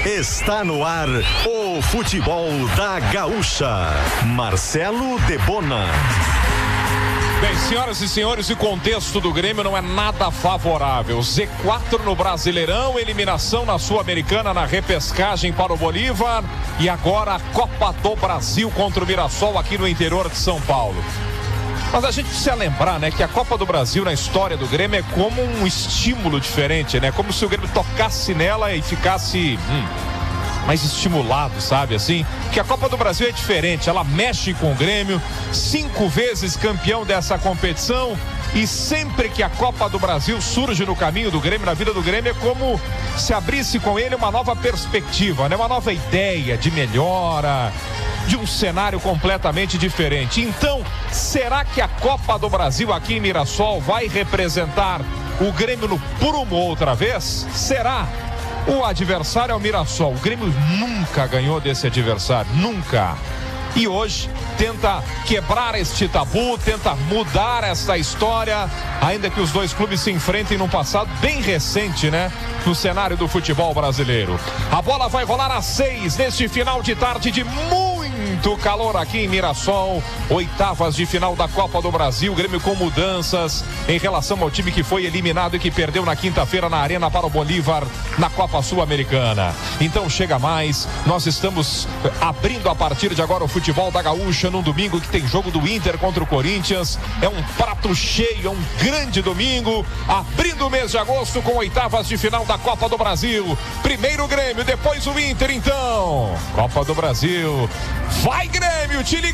Está no ar o futebol da Gaúcha. Marcelo Debona. Bem, senhoras e senhores, o contexto do Grêmio não é nada favorável. Z4 no Brasileirão, eliminação na Sul-Americana na repescagem para o Bolívar e agora a Copa do Brasil contra o Mirassol aqui no interior de São Paulo. Mas a gente precisa lembrar, né, que a Copa do Brasil na história do Grêmio é como um estímulo diferente, né? Como se o Grêmio tocasse nela e ficasse mais estimulado, sabe, assim? Que a Copa do Brasil é diferente, ela mexe com o Grêmio, 5 vezes campeão dessa competição, e sempre que a Copa do Brasil surge no caminho do Grêmio, na vida do Grêmio, é como se abrisse com ele uma nova perspectiva, né? Uma nova ideia de melhora, de um cenário completamente diferente. Então, será que a Copa do Brasil aqui em Mirassol vai representar o Grêmio no prumo outra vez? Será? O adversário é o Mirassol. O Grêmio nunca ganhou desse adversário, nunca. E hoje tenta quebrar este tabu, tenta mudar essa história, ainda que os dois clubes se enfrentem num passado bem recente, né? No cenário do futebol brasileiro. A bola vai rolar às 6 neste final de tarde de muito calor aqui em Mirassol. Oitavas de final da Copa do Brasil. Grêmio com mudanças em relação ao time que foi eliminado e que perdeu na quinta-feira na Arena para o Bolívar na Copa Sul-Americana. Então chega mais. Nós estamos abrindo a partir de agora o futebol da Gaúcha num domingo que tem jogo do Inter contra o Corinthians. É um prato cheio, é um grande domingo. Abrindo o mês de agosto com oitavas de final da Copa do Brasil. Primeiro o Grêmio, depois o Inter, então. Copa do Brasil. Vai, Grêmio, te liga